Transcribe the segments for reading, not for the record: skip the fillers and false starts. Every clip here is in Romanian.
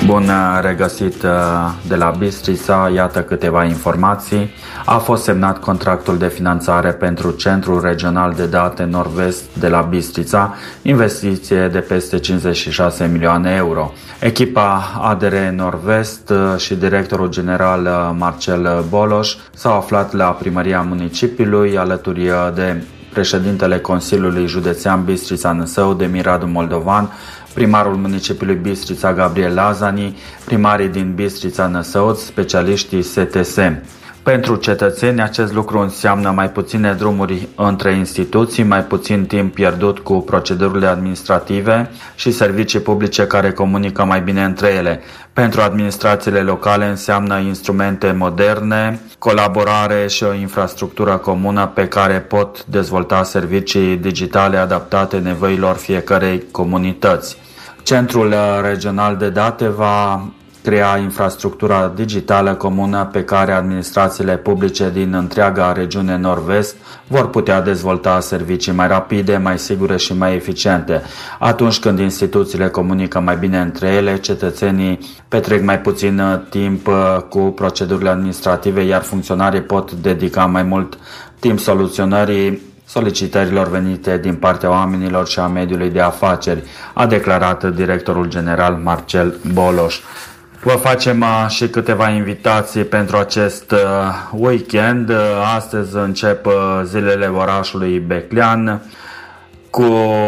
Bun regăsit de la Bistrița, iată câteva informații. A fost semnat contractul de finanțare pentru Centrul Regional de Date Nord-Vest de la Bistrița, investiție de peste 56 milioane euro. Echipa ADR Nord-Vest și directorul general Marcel Boloș s-au aflat la primăria municipiului alături de președintele Consiliului Județean Bistrița-Năsău, Demir Radu Moldovan, primarul municipiului Bistrița Gabriel Lazani, primarii din Bistrița-Năsăuț, specialiștii STS. Pentru cetățeni, acest lucru înseamnă mai puține drumuri între instituții, mai puțin timp pierdut cu procedurile administrative și servicii publice care comunică mai bine între ele. Pentru administrațiile locale înseamnă instrumente moderne, colaborare și o infrastructură comună pe care pot dezvolta servicii digitale adaptate nevoilor fiecărei comunități. Centrul Regional de Date va crea infrastructura digitală comună pe care administrațiile publice din întreaga regiune Nord-Vest vor putea dezvolta servicii mai rapide, mai sigure și mai eficiente. Atunci când instituțiile comunică mai bine între ele, cetățenii petrec mai puțin timp cu procedurile administrative, iar funcționarii pot dedica mai mult timp soluționării solicitărilor venite din partea oamenilor și a mediului de afaceri, a declarat directorul general Marcel Boloș. Vă facem și câteva invitații pentru acest weekend. Astăzi încep zilele orașului Beclean cu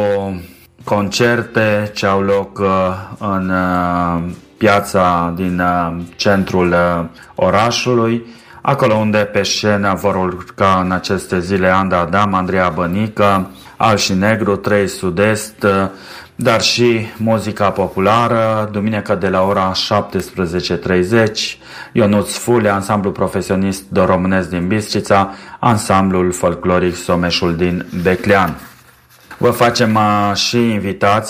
concerte ce au loc în piața din centrul orașului, acolo unde pe scenă vor urca în aceste zile Anda Adam, Andreea Bănică, Alși Negru, 3 Sud-Est, dar și muzica populară, duminică de la ora 17:30, Ionuț Fulea, ansamblu profesionist românesc din Bistrița, ansamblul folcloric Someșul din Beclean. Vă facem și invitații